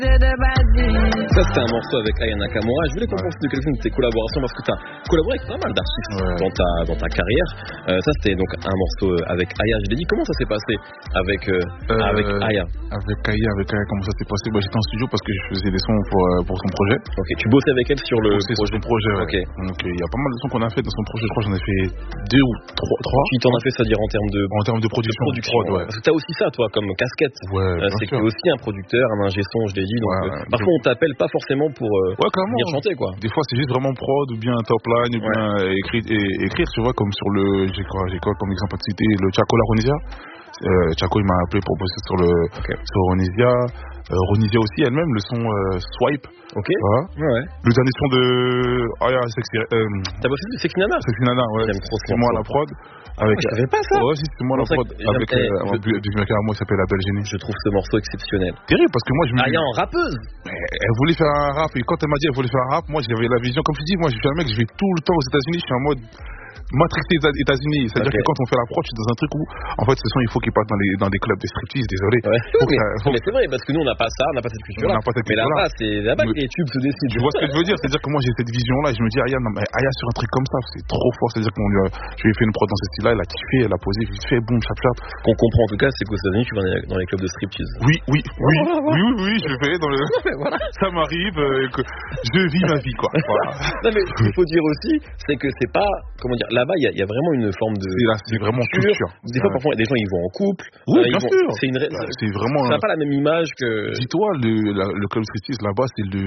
Ça, c'était un morceau avec Aya Nakamura. Je voulais qu'on pense de quelqu'une de tes collaborations parce que tu as collaboré avec pas mal d'artistes dans ta carrière. Ça, c'était donc un morceau avec Aya. Je l'ai dit, comment ça s'est passé avec Aya? Avec Aya, comment ça s'est passé? J'étais en studio parce que je faisais des sons pour son projet. Ok, tu bossais avec elle sur le projet? Sur son projet, ouais. Okay. Donc il y a pas mal de sons qu'on a fait dans son projet. Je crois que j'en ai fait 2 ou 3. Qui t'en a fait, c'est-à-dire en termes de production. Ouais. Parce que t'as aussi ça, toi, comme casquette. Ouais, c'est que t'es aussi un producteur, un ingé son, je l'ai dit. Donc, parfois, on t'appelle pas forcément pour venir chanter, quoi. Des fois, c'est juste vraiment prod ou bien top line ou bien écrire, tu vois, comme sur le. J'ai quoi comme exemple à te citer, le Chaco La Ronisia. Chaco, il m'a appelé pour bosser sur Ronisia. Ronisia aussi, elle-même, le son Swipe. Ok. Voilà. Ouais. Le dernier son de Aya, t'as bossé de Sexy Nana? Sexy Nana, ouais. C'est moi la prod. Je savais pas ça. Ouais, si, c'est moi la prod. Avec du mec à moi qui s'appelle La Belle Génie. Je trouve ce morceau exceptionnel. Terrible, parce que moi, Aya en rappeuse. Elle voulait faire un rap, et quand elle m'a dit qu'elle voulait faire un rap, moi, j'avais la vision. Comme tu dis, moi, je suis un mec, je vais tout le temps aux États-Unis, je suis en mode matrixé États-Unis. C'est-à-dire que quand on fait l'approche, je suis dans un truc où, en fait, ce son, il faut qu'il parte dans des clubs de striptease, désolé. Ouais. Mais c'est vrai, parce que nous, on n'a pas ça, on n'a pas cette culture-là. Mais là-bas, les tubes se décident. Tu vois ce que je veux dire? C'est-à-dire que moi, j'ai cette vision-là, et je me dis, Aya sur un truc comme ça, c'est trop fort. C'est-à-dire qu'on je lui ai fait une prod dans ce style-là, elle a kiffé, elle a posé, vite fait, boum, chap. Qu'on comprend en tout cas, c'est qu'aux États-Unis, tu vas dans les clubs de striptease. Oui, je vais dans le. Voilà. Ça m'arrive, que je vis ma vie, quoi. Voilà. Non, mais ce qu'il faut dire aussi, c'est que c'est pas, comment dire, là-bas, il y a vraiment une forme de. C'est vraiment culture. Des fois, parfois, les gens, ils vont en couple. Oui, bien sûr. C'est vraiment. Ça n'a pas la même image que. Dis-toi, le club striptease là-bas,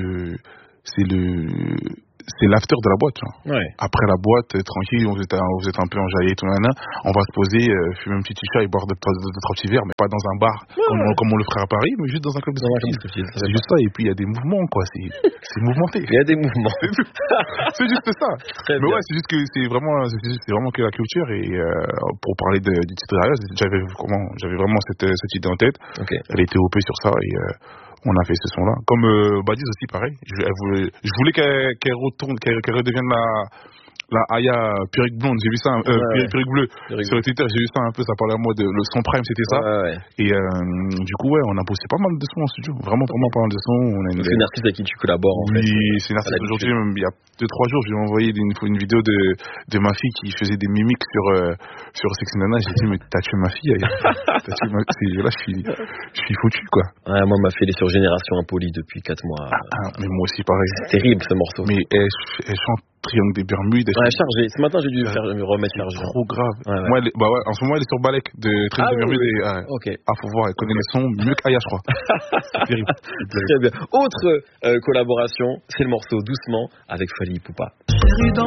c'est l'after de la boîte. Ouais. Après la boîte, tranquille, vous êtes un peu enjaillé, tout nanana, on va se poser, fumer un petit chicha et boire deux, trois petits verres, mais pas dans un bar comme on le ferait à Paris, mais juste dans un club de striptease. C'est juste ça, et puis il y a des mouvements, quoi. C'est mouvementé. Il y a des mouvements. C'est juste ça. Très mais bien. ouais, c'est juste que c'est vraiment que la culture, et pour parler du titre derrière, j'avais vraiment cette idée en tête. Okay. Elle était OP sur ça, et on a fait ce son-là. Comme Badiz aussi, pareil. Je voulais qu'elle retourne, qu'elle redevienne la Aya Pierrick Blonde. J'ai vu ça, Pierrick Bleu sur Twitter. J'ai vu ça un peu. Ça parlait à moi de son prime, c'était ça. Ouais. Et du coup, on a bossé pas mal de sons en studio. Vraiment pas mal de sons. C'est une artiste avec qui tu collabores, en fait. Oui, c'est une artiste. Aujourd'hui, il y a 2-3 jours, je lui ai envoyé une vidéo de ma fille qui faisait des mimiques sur Sexy Nana. J'ai dit, mais t'as tué ma fille. Là, je suis foutu, quoi. Ouais, moi, ma fille, elle est sur Génération Impolie depuis 4 mois. Mais moi aussi, pareil. C'est terrible, ce morceau. Mais elle chante Triangle des Bermudes. Chargé. Ce matin, j'ai dû me remettre chargé. C'est trop grave. Ouais. Moi, en ce moment, elle est sur Balek de Triangle des Bermudes. Ok. Faut voir, elle connaît les sons mieux qu'Aya, je crois. C'est terrible. Très bien. Autre collaboration, c'est le morceau Doucement avec Fally Ipupa.